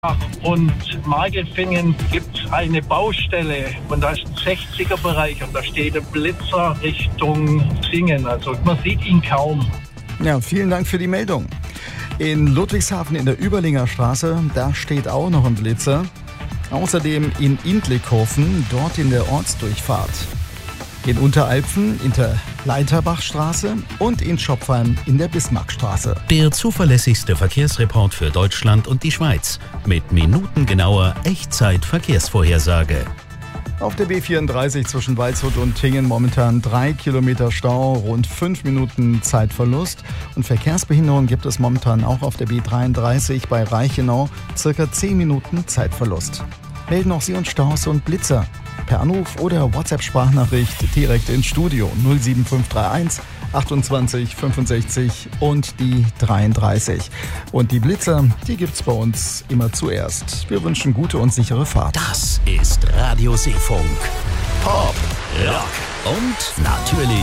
und Margolfingen gibt es eine Baustelle und da ist ein 60er-Bereich und da steht ein Blitzer Richtung Singen. Also man sieht ihn kaum. Ja, vielen Dank für die Meldung. In Ludwigshafen in der Überlinger Straße, da steht auch noch ein Blitzer. Außerdem in Intlikhofen, dort in der Ortsdurchfahrt. In Unteralpfen in der Leiterbachstraße und in Schopfheim in der Bismarckstraße. Der zuverlässigste Verkehrsreport für Deutschland und die Schweiz mit minutengenauer Echtzeit-Verkehrsvorhersage. Auf der B34 zwischen Waldshut und Tingen momentan 3 Kilometer Stau, rund 5 Minuten Zeitverlust. Und Verkehrsbehinderung gibt es momentan auch auf der B33 bei Reichenau, circa 10 Minuten Zeitverlust. Melden auch Sie uns Staus und Blitzer per Anruf oder WhatsApp-Sprachnachricht direkt ins Studio 07531 28 65 und die 33. Und die Blitzer, die gibt's bei uns immer zuerst. Wir wünschen gute und sichere Fahrt. Das ist Radio Seefunk. Pop, Rock und natürlich